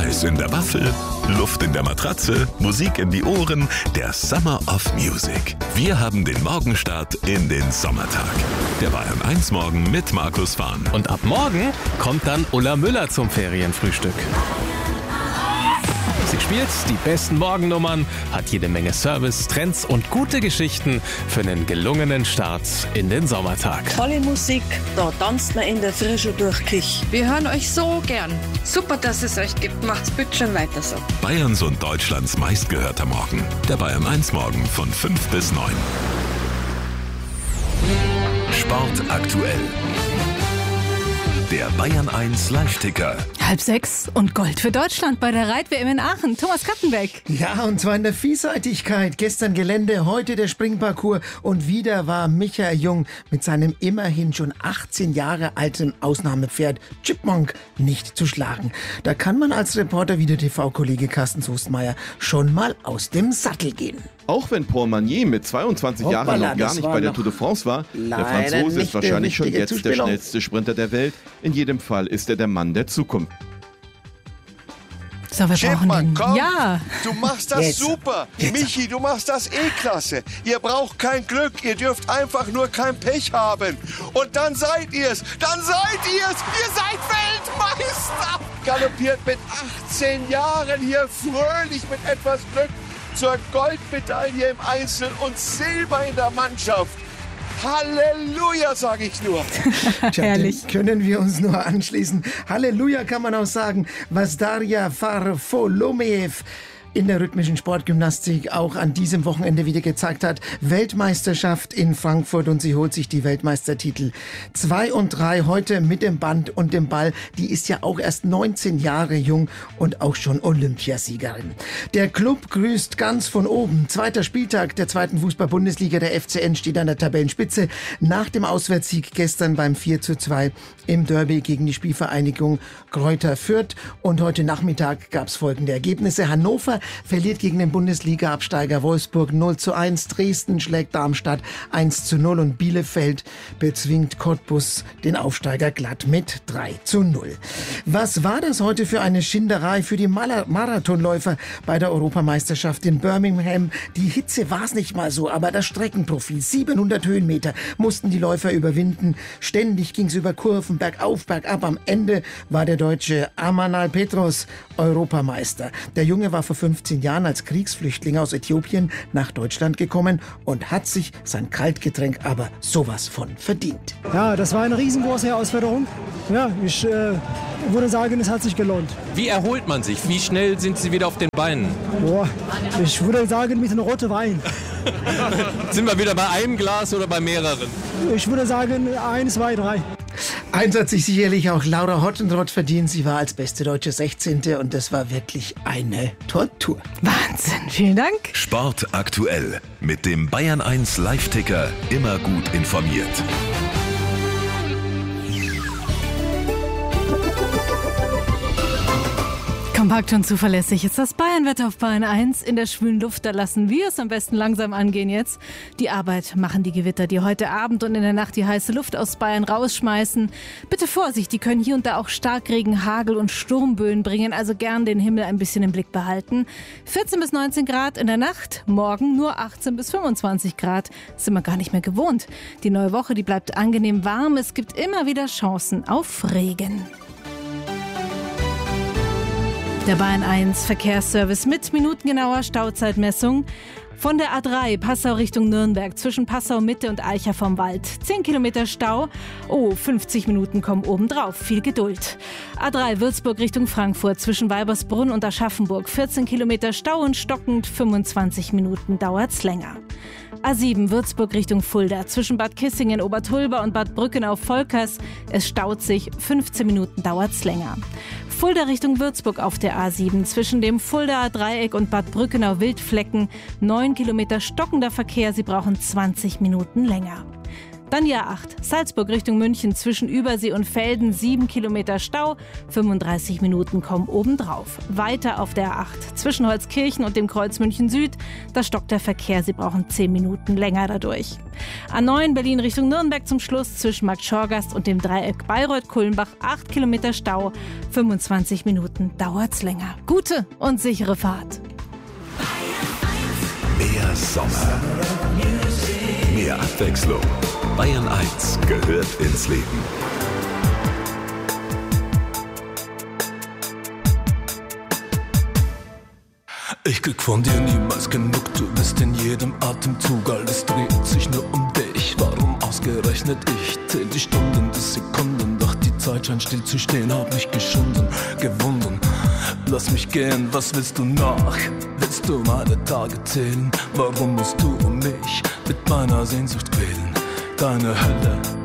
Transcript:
Eis in der Waffel, Luft in der Matratze, Musik in die Ohren, der Summer of Music. Wir haben den Morgenstart in den Sommertag. Der Bayern 1 Morgen mit Markus Fahn. Und ab morgen kommt dann Ulla Müller zum Ferienfrühstück. Sie spielt die besten Morgennummern, hat jede Menge Service, Trends und gute Geschichten für einen gelungenen Start in den Sommertag. Tolle Musik, da tanzt man in der Frische durch die Küche. Wir hören euch so gern. Super, dass es euch gibt. Macht's bitte schon weiter so. Bayerns und Deutschlands meistgehörter Morgen. Der Bayern 1 Morgen von 5 bis 9. Sport aktuell. Der Bayern 1 Live-Ticker. 5:30 und Gold für Deutschland bei der Reit-WM in Aachen. Thomas Kattenbeck. Ja, und zwar in der Vielseitigkeit. Gestern Gelände, heute der Springparcours. Und wieder war Michael Jung mit seinem immerhin schon 18 Jahre alten Ausnahmepferd Chipmunk nicht zu schlagen. Da kann man als Reporter wie der TV-Kollege Carsten Soestmeier schon mal aus dem Sattel gehen. Auch wenn Paul Magnier mit 22 Jahren noch gar nicht bei der Tour de France war, der Franzose ist wahrscheinlich schon jetzt der schnellste Sprinter der Welt. In jedem Fall ist er der Mann der Zukunft. So, wir brauchen den. Komm, ja. Du machst das super. Michi, du machst das klasse. Ihr braucht kein Glück, ihr dürft einfach nur kein Pech haben. Und dann seid ihr's. Dann seid ihr's. Ihr seid Weltmeister. Galoppiert mit 18 Jahren hier fröhlich mit etwas Glück zur Goldmedaille im Einzel und Silber in der Mannschaft. Halleluja, sage ich nur. Herrlich. Dem können wir uns nur anschließen. Halleluja kann man auch sagen, was Darja Varfolomeev in der rhythmischen Sportgymnastik auch an diesem Wochenende wieder gezeigt hat. Weltmeisterschaft in Frankfurt und sie holt sich die Weltmeistertitel 2 und 3 heute mit dem Band und dem Ball. Die ist ja auch erst 19 Jahre jung und auch schon Olympiasiegerin. Der Club grüßt ganz von oben. Zweiter Spieltag der zweiten Fußball-Bundesliga. Der FCN steht an der Tabellenspitze nach dem Auswärtssieg gestern beim 4:2 im Derby gegen die Spielvereinigung Greuther Fürth. Und heute Nachmittag gab es folgende Ergebnisse. Hannover verliert gegen den Bundesliga-Absteiger Wolfsburg 0:1. Dresden schlägt Darmstadt 1:0 und Bielefeld bezwingt Cottbus den Aufsteiger glatt mit 3:0. Was war das heute für eine Schinderei für die Marathonläufer bei der Europameisterschaft in Birmingham? Die Hitze war es nicht mal so, aber das Streckenprofil, 700 Höhenmeter mussten die Läufer überwinden. Ständig ging es über Kurven, bergauf, bergab. Am Ende war der Deutsche Amanal Petros Europameister. Der Junge war vor 15 Jahren als Kriegsflüchtling aus Äthiopien nach Deutschland gekommen und hat sich sein Kaltgetränk aber sowas von verdient. Ja, das war eine riesengroße Herausforderung. Ja, ich würde sagen, es hat sich gelohnt. Wie erholt man sich? Wie schnell sind Sie wieder auf den Beinen? Boah, ich würde sagen, mit einem roten Wein. Sind wir wieder bei einem Glas oder bei mehreren? Ich würde sagen, 1, 2, 3. Eins hat sich sicherlich auch Laura Hottenrott verdient. Sie war als beste Deutsche 16. und das war wirklich eine Tortur. Wahnsinn, vielen Dank. Sport aktuell mit dem Bayern 1 Live-Ticker. Immer gut informiert. Kompakt und zuverlässig ist das Bayernwetter auf Bayern 1. In der schwülen Luft, da lassen wir es am besten langsam angehen jetzt. Die Arbeit machen die Gewitter, die heute Abend und in der Nacht die heiße Luft aus Bayern rausschmeißen. Bitte Vorsicht, die können hier und da auch Starkregen, Hagel und Sturmböen bringen, also gern den Himmel ein bisschen im Blick behalten. 14 bis 19 Grad in der Nacht, morgen nur 18 bis 25 Grad. Das sind wir gar nicht mehr gewohnt. Die neue Woche, die bleibt angenehm warm, es gibt immer wieder Chancen auf Regen. Der Bayern 1 Verkehrsservice mit minutengenauer Stauzeitmessung. Von der A3 Passau Richtung Nürnberg zwischen Passau Mitte und Eicher vom Wald. 10 Kilometer Stau. 50 Minuten kommen obendrauf. Viel Geduld. A3 Würzburg Richtung Frankfurt zwischen Weibersbrunn und Aschaffenburg. 14 Kilometer Stau und stockend 25 Minuten dauert's länger. A7 Würzburg Richtung Fulda zwischen Bad Kissingen, Obertulba und Bad Brückenau-Volkers. Es staut sich, 15 Minuten dauert's länger. Fulda Richtung Würzburg auf der A7 zwischen dem Fuldaer Dreieck und Bad Brückenau-Wildflecken. 9 Kilometer stockender Verkehr, Sie brauchen 20 Minuten länger. Dann die A8, Salzburg Richtung München zwischen Übersee und Velden, 7 Kilometer Stau, 35 Minuten kommen obendrauf. Weiter auf der A8, zwischen Holzkirchen und dem Kreuz München Süd, da stockt der Verkehr, Sie brauchen 10 Minuten länger dadurch. A9 Berlin Richtung Nürnberg zum Schluss zwischen Markt Schorgast und dem Dreieck Bayreuth-Kulmbach, 8 Kilometer Stau, 25 Minuten dauert's länger. Gute und sichere Fahrt. Mehr Sommer, mehr Abwechslung. Bayern 1 gehört ins Leben. Ich krieg von dir niemals genug, du bist in jedem Atemzug, alles dreht sich nur um dich. Warum ausgerechnet ich? Zähl die Stunden, die Sekunden, doch die Zeit scheint still zu stehen, hab mich geschunden, gewunden. Lass mich gehen, was willst du noch? Willst du meine Tage zählen? Warum musst du um mich mit meiner Sehnsucht quälen? Deine Hölle